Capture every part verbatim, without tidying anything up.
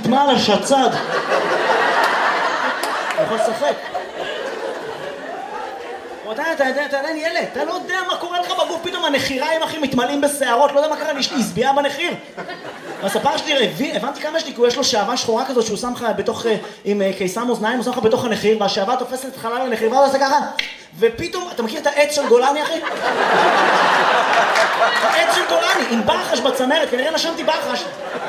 נטמע על השצד. אני יכול לשחק. אתה יודע, אתה עדיין ילד, אתה לא יודע מה קורה לך בגוף, פתאום הנחיריים אחי מתמלאים בשערות, לא יודע מה קרה לי, יש לי הסביעה בנחיר. הספר שלי, הבנתי כמה שלי, כי יש לו שעבה שחורה כזאת שהוא שם לך בתוך, עם קיסם אוזניים, הוא שם לך בתוך הנחיר, והשעבה תופסת את חלל הנחיר, והוא עושה ככה, ופתאום, אתה מכיר את העץ של גולני אחי? העץ של גולני, עם ברחש בצמרת, כנראה נשמתי ברחש.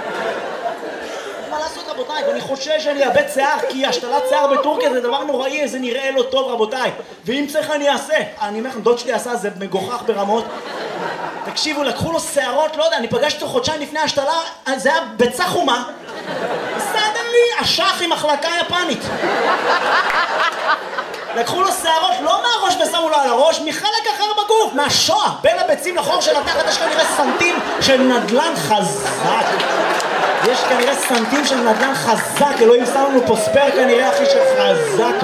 מה לעשות רבותיי, ואני חושש שאני אאבד שיער, כי השתלת שיער בטורקיה זה דבר נוראי, זה נראה לא טוב רבותיי, ואם צריך אני אעשה. אני אומר לכם, דוד שלי עשה, זה מגוחך ברמות. תקשיבו, לקחו לו שערות, לא יודע, אני פגשתי אותו חודשיים לפני השתלה, זה היה ביצה חומה. סדנלי, אשך עם מחלקה יפנית. לקחו לו שערות, לא מהראש ושמו לו על הראש, מחלק אחר בגוף, מהשואה, בין הביצים לחור של התחת, יש כנראה סנטים של נדלן חזק. יש כנראה סנטים של נדלן חזק, אלוהים שם לנו פה ספר כנראה אחי של חזק.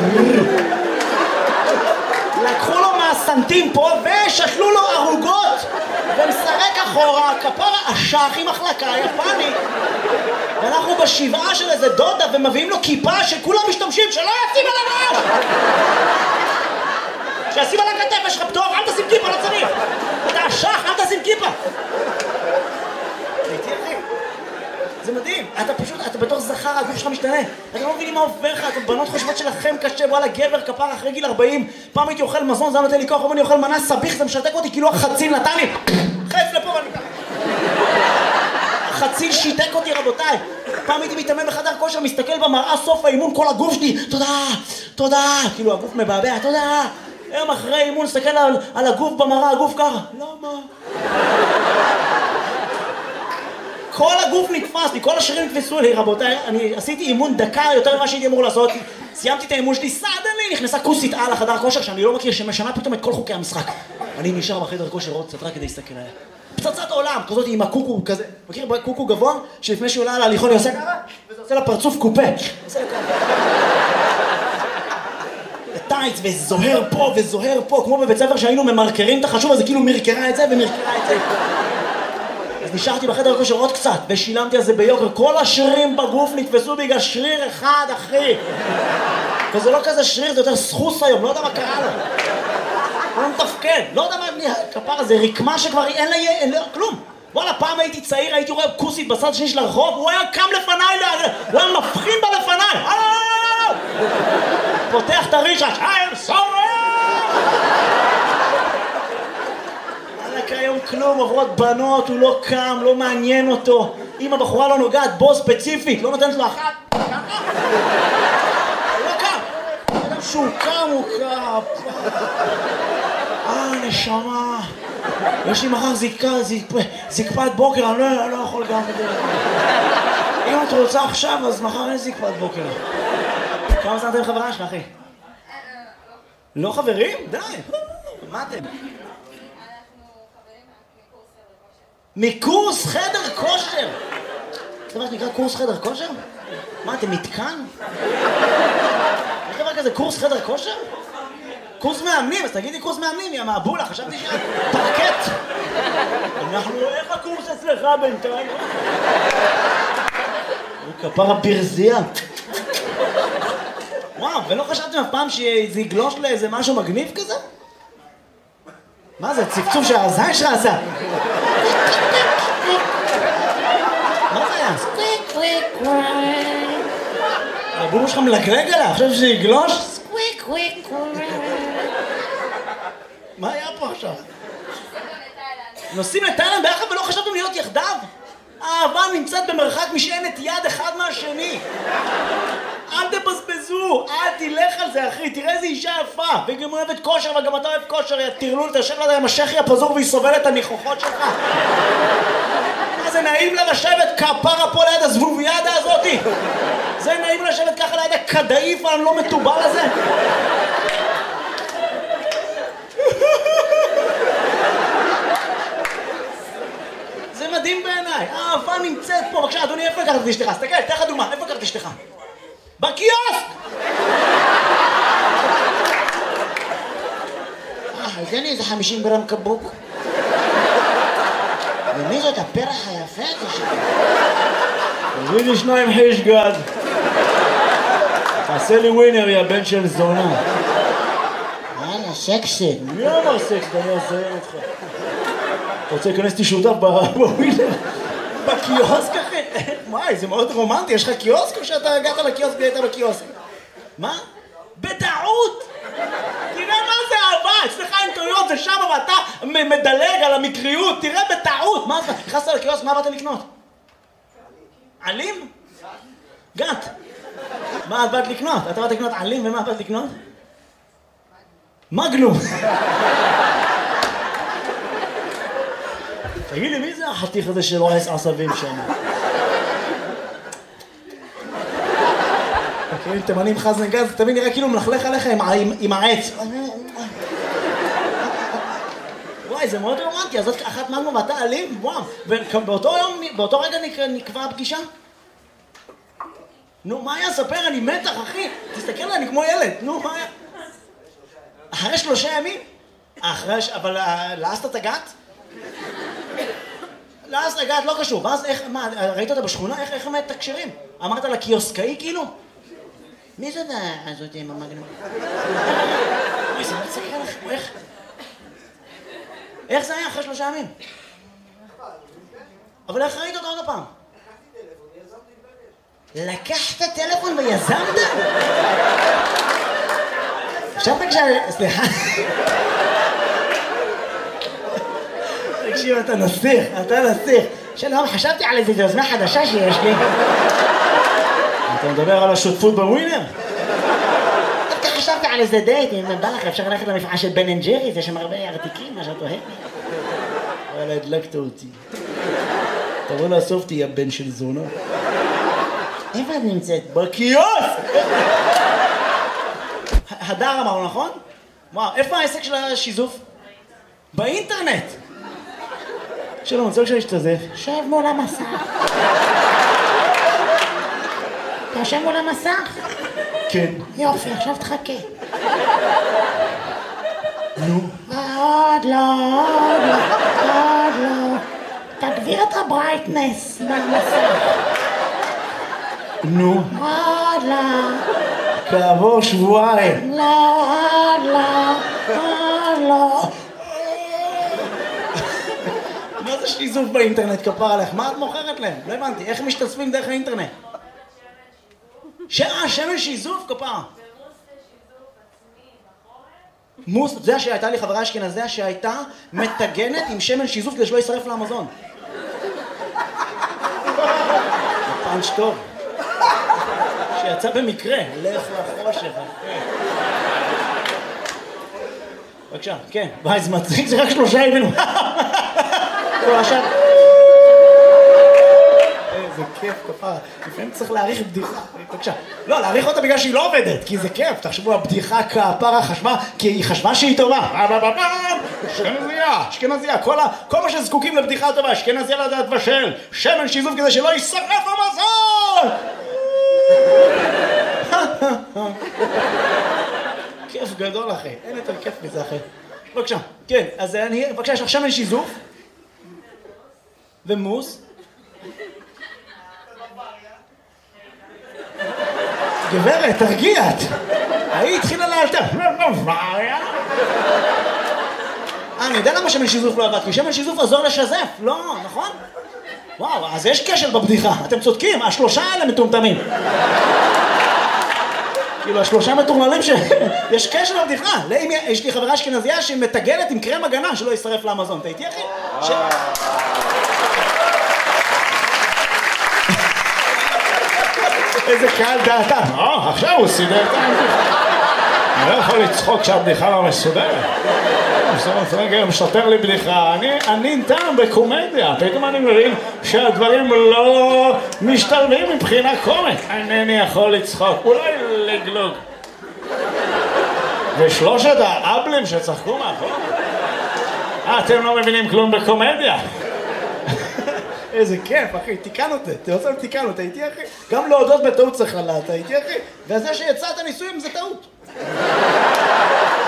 לקחו לו מהסנטים פה ושתלו לו ערוגות ומשחק אחורה, כפרה אשך עם מחלקה יפנית. ואנחנו בשבעה של איזה דודה ומביאים לו כיפה שכולם משתמשים, שלא ישים על הראש! שישים על הכתף, יש לך פטור, אל תשים כיפה, לא צריך! אתה אשך, אל תשים כיפה! הייתי אחי. זה מדהים, אתה פשוט, אתה בתור זכר, הגוף שלך משתנה. אתה לא מבינים מה עובר לך, אתם בנות חושבות שלכם קשה, וואלה גבר כפר אחרי גיל ארבעים, פעם הייתי אוכל מזון, זה נותן לי כוח, אני אוכל מנה סביך, זה משתק אותי, כאילו החציל נתן לי, חץ לפה ואני ככה. החציל שיתק אותי רבותיי. פעם הייתי מתאמן בחדר כושר, מסתכל במראה, סוף האימון, כל הגוף שלי, תודה, תודה, כאילו הגוף מבעבע, תודה. היום אחרי אימון, מסתכל על, על הגוף במראה, הגוף ככה, למה? כל הגוף נתפס לי, כל השרירים נתפסו לי, רבותיי, אני עשיתי אימון דקה יותר ממה שהייתי אמור לעשות, סיימתי את האימון שלי, סדנלי, נכנסה כוסית על החדר כושר שאני לא מכיר, שמשנה פתאום את כל חוקי המשחק. אני נשאר בחדר כושר עוד קצת רק כדי להסתכל עליה. פצצת עולם, כזאת עם הקוקו כזה, מכיר קוקו גבוה? שלפני שהוא עולה על ההליכון היא עושה ככה, וזה עושה לה פרצוף קופה. עושה לה ככה. טייץ וזוהר פה וזוהר פה, כמו בבית ספר שהיינו ממרקרים את החשוב, אז זה כאילו מרקרה את זה ומרקרה את זה. נשארתי בחדר כושר עוד קצת, ושילמתי על זה ביוקר. כל השרירים בגוף נתפסו בגלל שריר אחד, אחי. וזה לא כזה שריר, זה יותר סחוס היום, לא יודע מה קרה לו. הוא לא מתפקד, לא יודע מה כפר הזה, רקמה שכבר אין לה, אין לה, כלום. וואלה, פעם הייתי צעיר, הייתי רואה כוסית בצד שני של הרחוב, הוא היה קם לפניי, הוא היה מבחין בה לפניי. פותח את הרישש, I'm sorry! היום כלום, עוברות בנות, הוא לא קם, לא מעניין אותו. אם הבחורה לא נוגעת בו ספציפית, לא נותנת לו אחת, ככה? הוא לא קם. אדם שהוא קם, הוא קם. אה, נשמה. יש לי מחר זקפת בוקר, אני לא יכול גם כדי. אם את רוצה עכשיו, אז מחר אין זקפת בוקר. כמה זמן אתם חברה שלך, אחי? לא חברים? די. מה אתם? מקורס חדר כושר! יש דבר שנקרא קורס חדר כושר? מה, אתם מתקן? יש דבר כזה קורס חדר כושר? קורס מאמנים, אז תגידי קורס מאמנים, יא מעבולה, חשבתי שאת פרקט! אנחנו, איך הקורס אצלך בינתיים? הוא כפר הברזייה. וואו, ולא חשבתם אף פעם שזה יגלוש לאיזה משהו מגניב כזה? מה זה, צפצוף שהזין שלך עשה? מה זה היה? סקוויק קוויק קוויק. הבומו שלך מלגלג עליה, חושב שזה יגלוש? סקוויק קוויק קוויק. מה היה פה עכשיו? נוסעים לתאילנד ביחד ולא חשבתם להיות יחדיו? האהבה נמצאת במרחק משענת יד אחד מהשני. אל תבזבזו, אל תלך על זה אחי, תראה איזה אישה יפה, והיא גם אוהבת כושר וגם אתה אוהב כושר, יא תרלול, תשב לה עם השכי הפזור והיא סובלת את הניחוחות שלך. מה זה נעים לה לשבת כפרה פה ליד הזבוביאדה הזאתי? זה נעים לשבת ככה ליד הכדאיף הלא מטובל הזה? זה מדהים בעיניי, האהבה נמצאת פה. בבקשה אדוני, איפה לקחת את אשתך? תסתכל, תן לך דוגמה, איפה לקחת את אשתך? בקיוסק! אה, תן לי איזה חמישים גרם קבוק. ומי זאת הפרח היפה הזה שלי? תביא לי שניים חיש גד. תעשה לי ווינר, יא בן של זונה. יאללה, סקסי. מי אמר סקס? אני אעזיין אותך. אתה רוצה להיכנס אותי שותף בווינר? בקיוסק אחי? וואי, זה מאוד רומנטי, יש לך קיוסק או שאתה הגעת לקיוסק והיית בקיוסק? מה? בטעות! תראה מה זה אהבה, אצלך אין טעויות, זה שם ואתה מדלג על המקריות, תראה בטעות! מה זה? נכנסת לקיוסק, מה באת לקנות? עלים? גת. מה את באת לקנות? אתה באת לקנות עלים ומה באת לקנות? מגנום. תגיד לי, מי זה החתיך הזה של הורס עשבים שם? מכירים תימנים חזן גז, זה תמיד נראה כאילו מלכלך עליך עם העץ. וואי, זה מאוד רומנטי, אז זאת אחת מגנום ואתה אלים? וואו, ובאותו יום, באותו רגע נקבע הפגישה? נו, מה היה? ספר, אני מתח, אחי. תסתכל עליי, אני כמו ילד. נו, מה היה? אחרי שלושה ימים? אחרי ש... אבל לעסת את הגת? לעסת הגת לא קשור. ואז איך, מה, ראית אותה בשכונה? איך, איך הם מתקשרים? אמרת לה קיוסקאי כאילו? מי זאת הזאת עם המגנום? אוי, זה מצחיק לך, איך? איך זה היה אחרי שלושה ימים? אבל איך ראית אותה עוד הפעם? לקחת טלפון ויזמת? עכשיו תקשיב, סליחה. תקשיב, אתה נסיך, אתה נסיך. שלום, חשבתי על איזו יוזמה חדשה שיש לי. אתה מדבר על השותפות בווינר? דווקא חשבתי על איזה דייט, אם בא לך אפשר ללכת למפעל של בן אנד ג'רי, יש שם הרבה ארתיקים, מה שאת אוהבת. וואלה, הדלקת אותי. תבוא לאסוף אותי, יא בן של זונה. איפה את נמצאת? בקיוסק! הדר אמרנו, נכון? וואו, איפה העסק של השיזוף? באינטרנט! שלום, אני רוצה להשתזף. שב מול המסך. אתה יושב מול המסך? כן. יופי, עכשיו תחכה. נו. עוד לא, עוד לא, עוד לא. תגביר את הברייטנס במסך. נו. עוד לא. כעבור שבועיים. לא, עוד לא, עוד לא. מה זה שיזוף באינטרנט, כפר עליך? מה את מוכרת להם? לא הבנתי, איך הם משתתפים דרך האינטרנט? שעה, שמן שיזוף, כפר. מוס, זה שהייתה לי חברה אשכנזיה שהייתה מטגנת עם שמן שיזוף כדי שלא יישרף לאמזון. פאנץ' טוב. שיצא במקרה, לך לחושך. בבקשה, כן. וואי, זה מצחיק, זה רק שלושה ימים. עכשיו... איזה כיף, כפרה. לפעמים צריך להעריך בדיחה. בבקשה. לא, להעריך אותה בגלל שהיא לא עובדת, כי זה כיף. תחשבו, הבדיחה כפרה חשבה, כי היא חשבה שהיא טובה. אשכנזיה, אשכנזיה. כל מה שזקוקים לבדיחה טובה, אשכנזיה לדעת בשל. שמן שיזוף כדי שלא יישרף המזון! כיף גדול, אחי. אין יותר כיף מזה, אחי. בבקשה. כן, אז אני... בבקשה, יש לך שמן שיזוף. ומוס. גברת, תרגיעת. היא התחילה לאלתר. בוואריה. אה, אני יודע למה שמן שיזוף לא עבד, כי שמן שיזוף עזור לשזף. לא, נכון? וואו, אז יש קשר בבדיחה. אתם צודקים, השלושה האלה מטומטמים. כאילו, השלושה מטורללים ש... יש קשר בבדיחה. יש לי חברה אשכנזיה שמטגנת עם קרם הגנה שלא יישרף לאמזון. אתה איתי, אחי? איזה קהל דעתה. אה, עכשיו הוא סידר את הבדיחה. אני לא יכול לצחוק כשהבדיחה לא מסודרת. בסוף רגע משתר לי בדיחה. אני טעם בקומדיה. פתאום אני מבין שהדברים לא משתלבים מבחינה קומית. אינני יכול לצחוק. אולי לגלוג. ושלושת האבלים שצחקו מאחור. אתם לא מבינים כלום בקומדיה. איזה כיף, אחי, תיקנו אותי, תעושה תיקנו, אתה איתי, אחי? גם להודות בטעות צריך לדעת, אתה איתי, אחי? וזה שיצאת ניסויים זה טעות.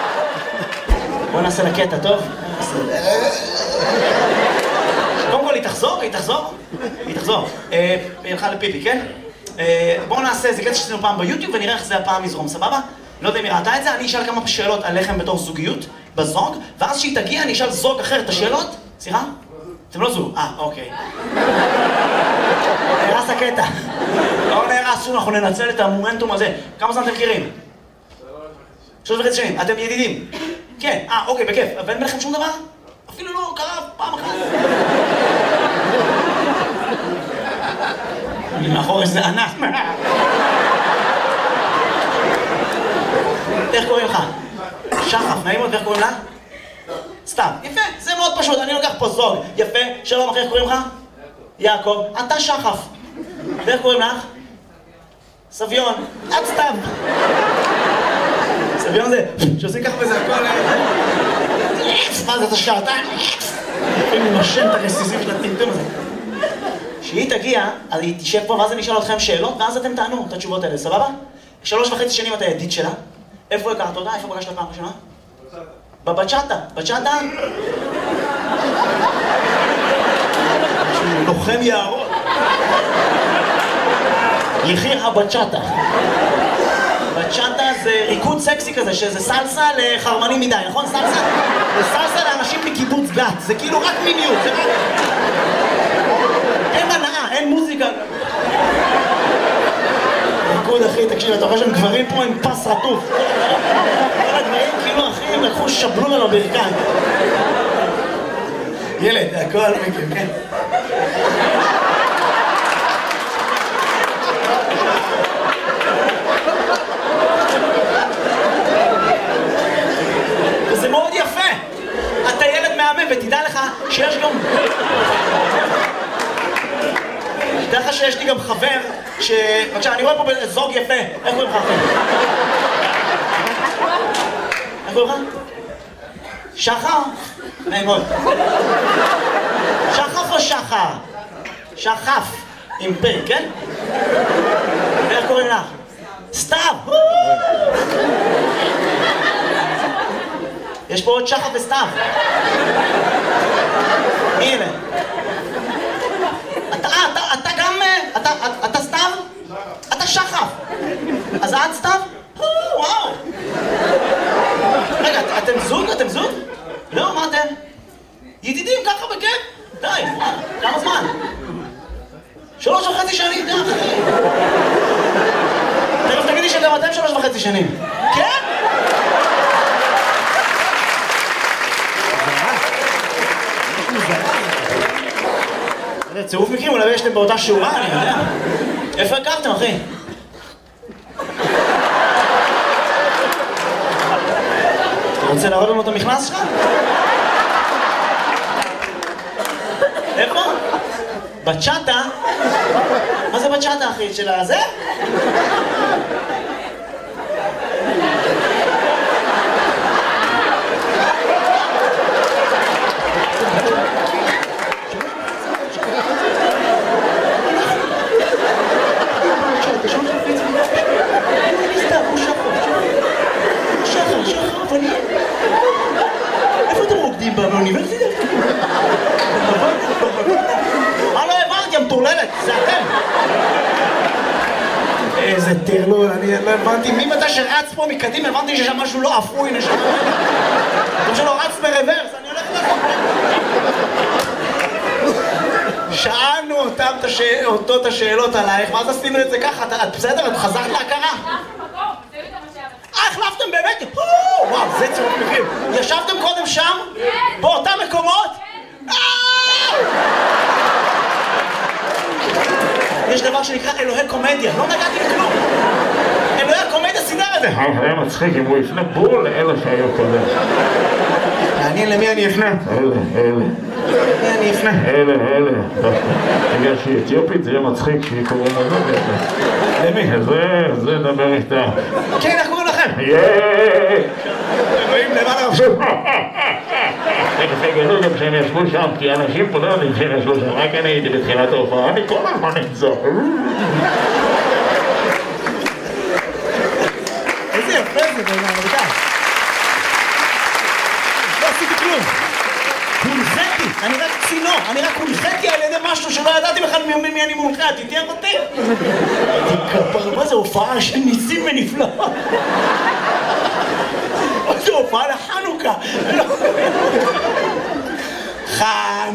בוא נעשה לקטע, טוב? קודם כל, היא תחזור. תחזור, היא תחזור. היא תחזור. היא הלכה לפיפי, כן? בואו נעשה איזה קטע שעשינו פעם ביוטיוב ונראה איך זה הפעם יזרום, סבבה? לא יודע אם היא ראתה את זה, אני אשאל כמה שאלות עליכם בתור זוגיות, בזוג, ואז כשהיא תגיע אני אשאל זוג אחר את השאלות. סליחה? אתם לא זוג. אה, אוקיי. נהרס הקטע. לא נהרס, אנחנו ננצל את המומנטום הזה. כמה זמן אתם מכירים? שלוש וחצי שנים. אתם ידידים? כן. אה, אוקיי, בכיף. ואין ביניכם שום דבר? אפילו לא קרה פעם אחת. מאחור איזה ענף. איך קוראים לך? שחף, נעים מאוד, ואיך קוראים לה? סתם. יפה, זה מאוד פשוט, אני לוקח פה זוג. יפה, שלום, אחי, איך קוראים לך? יעקב. אתה שחף. ואיך קוראים לך? סביון. את סתם. סביון זה, שעושים ככה וזה הכל... מה זה, אתה שעתיים? אני נושם את הרסיסים של הטמטום הזה. כשהיא תגיע, אז היא תשב פה ואז אני אשאל אתכם שאלות, ואז אתם תענו את התשובות האלה, סבבה? שלוש וחצי שנים אתה ידיד שלה. איפה הכרת אותה? איפה פגשת פעם ראשונה? בבצ'אטה. בצ'אטה? לוחם יערות. יחיר הבצ'אטה. בצ'אטה זה ריקוד סקסי כזה, שזה סלסה לחרמנים מדי, נכון? סלסה? זה סלסה לאנשים מקיבוץ גת, זה כאילו רק מיניות, זה רק... אין הנאה, אין מוזיקה. ריקוד אחי, תקשיב, אתה רואה שהם גברים פה עם פס רטוף. כל הגברים כאילו אחי, הם לקחו שבלון על הברכיים. ילד, הכל מכם, כן? וזה מאוד יפה. אתה ילד מהמם, ותדע לך שיש גם... תדע לך שיש לי גם חבר ש... בבקשה, אני רואה פה זוג יפה. איך קוראים לך אחי? איך קוראים לך? שחר? נעים מאוד. שחף או שחר? שחף. עם פ', כן? ואיך קוראים לך? סתיו! יש פה עוד שחף וסתיו. מי אלה? אתה, אתה, אתה גם... אתה, אתה סתיו? אתה שחף. אז את סתיו? וואו. רגע, אתם זוג? אתם זוג? לא, מה אתם? ידידים ככה בכיף? די, כמה זמן? שלוש וחצי שנים, די. תכף תגידי שאתם אתם שלוש וחצי שנים. כן? זה צירוף מקרים, אולי יש להם באותה שורה, אני יודע. איפה הכרתם, אחי? אתה רוצה להראות לנו את המכנס שלך? איפה? בצ'אטה? מה זה בצ'אטה, אחי? של הזה? איפה אתם רוקדים באוניברסיטה? מה לא הבנתי, המטורללת, זה אתם. איזה טרלול, אני לא הבנתי, מי מתי שרץ פה מקדימה, הבנתי שיש שם משהו לא אפוי, נשמע. כמו שלא רץ ברוורס, אני הולך לזה. שאלנו אותו את השאלות עלייך, ואז עשינו את זה ככה, את בסדר? את חזרת להכרה? אה, החלפתם באמת? וואו, זה צירוף מקרים. ישבתם קודם שם? באותם מקומות? יש דבר שנקרא אלוהי קומדיה, לא נגעתי בכלום. אלוהי הקומדיה סידר את זה. היה מצחיק אם הוא יפנה בול לאלה שהיו קודם. מעניין למי אני אפנה? אלה, אלה. למי אני אפנה? אלה, אלה. בגלל שהיא אתיופית זה יהיה מצחיק שהיא קוראים לזה. למי? זה, זה דבר איתה. כן, איך קוראים לכם? יאיי! אלוהים למעלה. הם תגלו גם שהם ישבו שם, כי אנשים פה לא יודעים שהם ישבו שם, רק אני הייתי בתחילת ההופעה, אני כל הזמן נמצא. איזה יפה זה, בעיניי, רבותיי. לא עשיתי כלום. הונזתי. אני רק צינור, אני רק הונחיתי על ידי משהו שלא ידעתי בכלל מי אני מונחה, תתיח אותי? הייתי כפר, מה זה הופעה של ניסים ונפלאות? מה זה הופעה לחנוכה? חנוכה